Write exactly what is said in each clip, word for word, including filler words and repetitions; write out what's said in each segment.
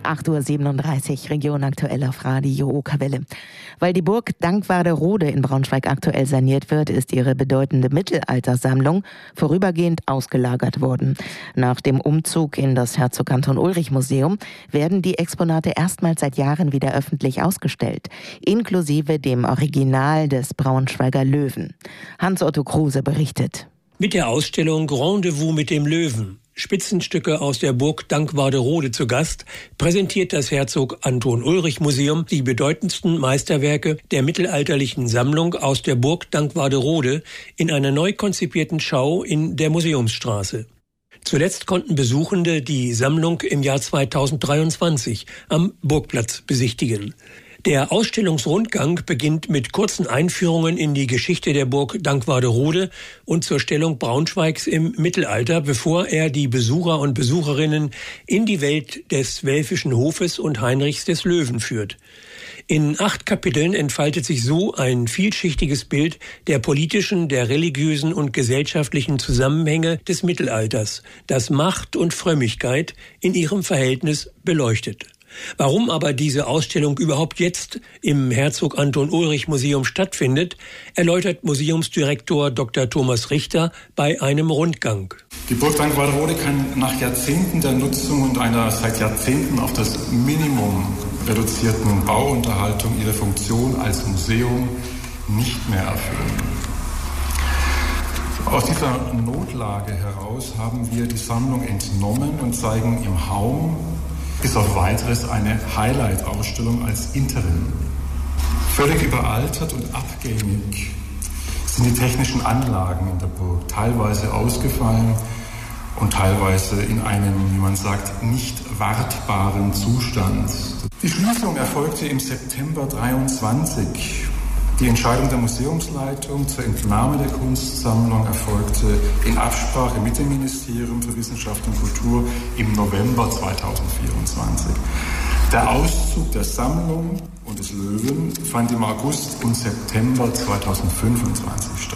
acht Uhr siebenunddreißig, Region aktuell auf Radio Okerwelle. Weil die Burg Dankwarderode in Braunschweig aktuell saniert wird, ist ihre bedeutende Mittelaltersammlung vorübergehend ausgelagert worden. Nach dem Umzug in das Herzog Anton Ulrich Museum werden die Exponate erstmals seit Jahren wieder öffentlich ausgestellt, inklusive dem Original des Braunschweiger Löwen. Hans-Otto Kruse berichtet. Mit der Ausstellung Rendezvous mit dem Löwen, Spitzenstücke aus der Burg Dankwarderode zu Gast, präsentiert das Herzog Anton Ulrich Museum die bedeutendsten Meisterwerke der mittelalterlichen Sammlung aus der Burg Dankwarderode in einer neu konzipierten Schau in der Museumsstraße. Zuletzt konnten Besuchende die Sammlung im Jahr zweitausenddreiundzwanzig am Burgplatz besichtigen. Der Ausstellungsrundgang beginnt mit kurzen Einführungen in die Geschichte der Burg Dankwarderode und zur Stellung Braunschweigs im Mittelalter, bevor er die Besucher und Besucherinnen in die Welt des Welfischen Hofes und Heinrichs des Löwen führt. In acht Kapiteln entfaltet sich so ein vielschichtiges Bild der politischen, der religiösen und gesellschaftlichen Zusammenhänge des Mittelalters, das Macht und Frömmigkeit in ihrem Verhältnis beleuchtet. Warum aber diese Ausstellung überhaupt jetzt im Herzog Anton Ulrich Museum stattfindet, erläutert Museumsdirektor Doktor Thomas Richter bei einem Rundgang. Die Burg Dankwarderode kann nach Jahrzehnten der Nutzung und einer seit Jahrzehnten auf das Minimum reduzierten Bauunterhaltung ihre Funktion als Museum nicht mehr erfüllen. Aus dieser Notlage heraus haben wir die Sammlung entnommen und zeigen im Haum bis auf Weiteres eine Highlight-Ausstellung als Interim. Völlig überaltert und abgängig sind die technischen Anlagen in der Burg, teilweise ausgefallen und teilweise in einem, wie man sagt, nicht wartbaren Zustand. Die Schließung erfolgte im September dreiundzwanzig. Die Entscheidung der Museumsleitung zur Entnahme der Kunstsammlung erfolgte in Absprache mit dem Ministerium für Wissenschaft und Kultur im November zweitausendvierundzwanzig. Der Auszug der Sammlung und des Löwen fand im August und September zweitausendfünfundzwanzig statt.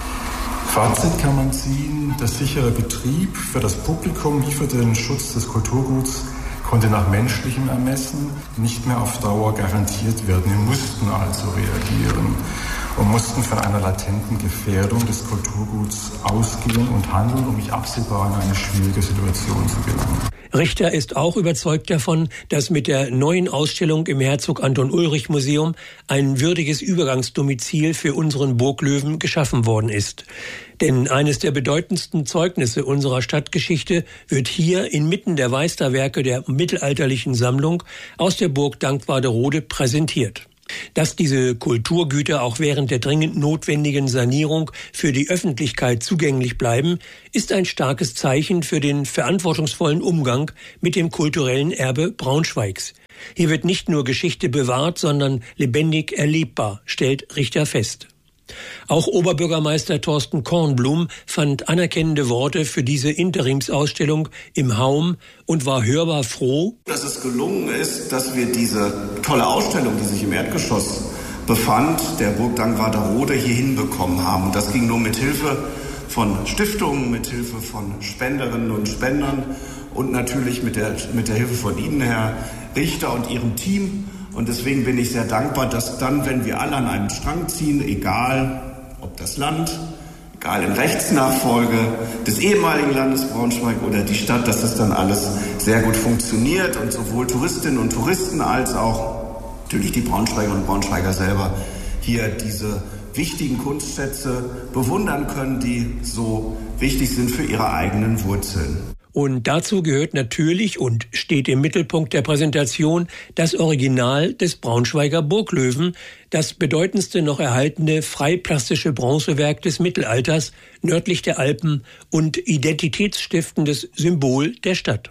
Fazit kann man ziehen, der sichere Betrieb für das Publikum wie für den Schutz des Kulturguts konnte nach menschlichem Ermessen nicht mehr auf Dauer garantiert werden. Wir mussten also reagieren und mussten von einer latenten Gefährdung des Kulturguts ausgehen und handeln, um nicht absehbar in eine schwierige Situation zu gelangen. Richter ist auch überzeugt davon, dass mit der neuen Ausstellung im Herzog Anton Ulrich Museum ein würdiges Übergangsdomizil für unseren Burglöwen geschaffen worden ist. Denn eines der bedeutendsten Zeugnisse unserer Stadtgeschichte wird hier inmitten der Meisterwerke der mittelalterlichen Sammlung aus der Burg Dankwarderode präsentiert. Dass diese Kulturgüter auch während der dringend notwendigen Sanierung für die Öffentlichkeit zugänglich bleiben, ist ein starkes Zeichen für den verantwortungsvollen Umgang mit dem kulturellen Erbe Braunschweigs. Hier wird nicht nur Geschichte bewahrt, sondern lebendig erlebbar, stellt Richter fest. Auch Oberbürgermeister Thorsten Kornblum fand anerkennende Worte für diese Interimsausstellung im Haum und war hörbar froh, dass es gelungen ist, dass wir diese tolle Ausstellung, die sich im Erdgeschoss befand, der Burg Dankwarderode, hier hinbekommen haben. Und das ging nur mit Hilfe von Stiftungen, mit Hilfe von Spenderinnen und Spendern und natürlich mit der, mit der Hilfe von Ihnen, Herr Richter, und Ihrem Team. Und deswegen bin ich sehr dankbar, dass dann, wenn wir alle an einem Strang ziehen, egal ob das Land, egal in Rechtsnachfolge des ehemaligen Landes Braunschweig oder die Stadt, dass das dann alles sehr gut funktioniert und sowohl Touristinnen und Touristen als auch natürlich die Braunschweiger und Braunschweiger selber hier diese wichtigen Kunstschätze bewundern können, die so wichtig sind für ihre eigenen Wurzeln. Und dazu gehört natürlich und steht im Mittelpunkt der Präsentation das Original des Braunschweiger Burglöwen, das bedeutendste noch erhaltene freiplastische Bronzewerk des Mittelalters nördlich der Alpen und identitätsstiftendes Symbol der Stadt.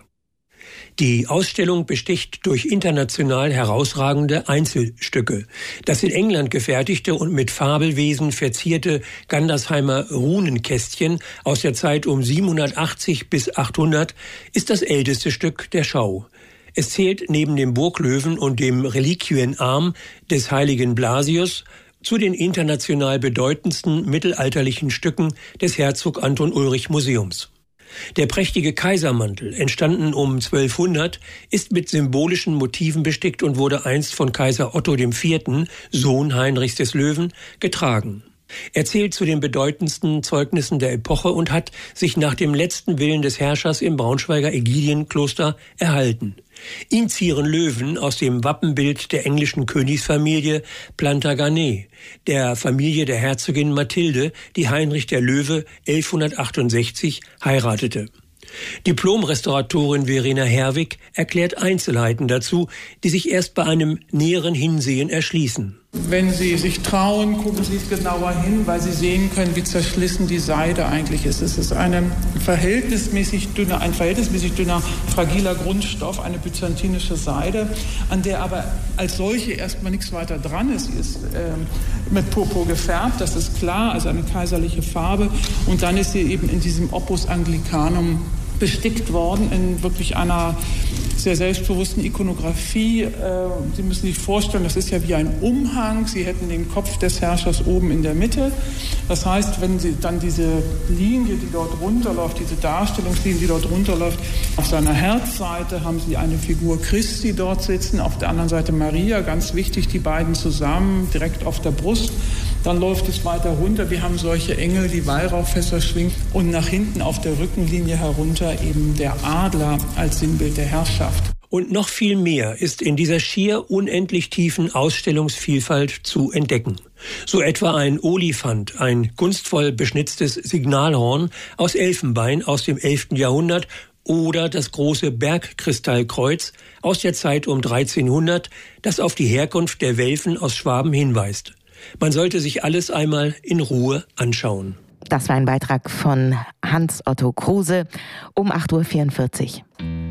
Die Ausstellung besticht durch international herausragende Einzelstücke. Das in England gefertigte und mit Fabelwesen verzierte Gandersheimer Runenkästchen aus der Zeit um siebenhundertachtzig bis achthundert ist das älteste Stück der Schau. Es zählt neben dem Burglöwen und dem Reliquienarm des heiligen Blasius zu den international bedeutendsten mittelalterlichen Stücken des Herzog Anton Ulrich Museums. Der prächtige Kaisermantel, entstanden um zwölfhundert, ist mit symbolischen Motiven bestickt und wurde einst von Kaiser Otto der Vierte., Sohn Heinrichs des Löwen, getragen. Er zählt zu den bedeutendsten Zeugnissen der Epoche und hat sich nach dem letzten Willen des Herrschers im Braunschweiger Ägidienkloster erhalten. Ihn zieren Löwen aus dem Wappenbild der englischen Königsfamilie Plantagenet, der Familie der Herzogin Mathilde, die Heinrich der Löwe elfhundertachtundsechzig heiratete. Diplom-Restauratorin Verena Herwig erklärt Einzelheiten dazu, die sich erst bei einem näheren Hinsehen erschließen. Wenn Sie sich trauen, gucken Sie genauer hin, weil Sie sehen können, wie zerschlissen die Seide eigentlich ist. Es ist eine verhältnismäßig dünner, ein verhältnismäßig dünner, fragiler Grundstoff, eine byzantinische Seide, an der aber als solche erstmal nichts weiter dran ist. Sie ist äh, mit Purpur gefärbt, das ist klar, also eine kaiserliche Farbe. Und dann ist sie eben in diesem Opus Anglicanum bestickt worden, in wirklich einer sehr selbstbewussten Ikonografie. Sie müssen sich vorstellen, das ist ja wie ein Umhang. Sie hätten den Kopf des Herrschers oben in der Mitte. Das heißt, wenn Sie dann diese Linie, die dort runterläuft, diese Darstellungslinie, die dort runterläuft, auf seiner Herzseite haben Sie eine Figur Christi dort sitzen, auf der anderen Seite Maria, ganz wichtig, die beiden zusammen, direkt auf der Brust. Dann läuft es weiter runter. Wir haben solche Engel, die Weihrauchfässer schwingen. Und nach hinten auf der Rückenlinie herunter eben der Adler als Sinnbild der Herrschaft. Und noch viel mehr ist in dieser schier unendlich tiefen Ausstellungsvielfalt zu entdecken. So etwa ein Olifant, ein kunstvoll beschnitztes Signalhorn aus Elfenbein aus dem elften Jahrhundert oder das große Bergkristallkreuz aus der Zeit um dreizehnhundert, das auf die Herkunft der Welfen aus Schwaben hinweist. Man sollte sich alles einmal in Ruhe anschauen. Das war ein Beitrag von Hans-Otto Kruse um acht Uhr vierundvierzig.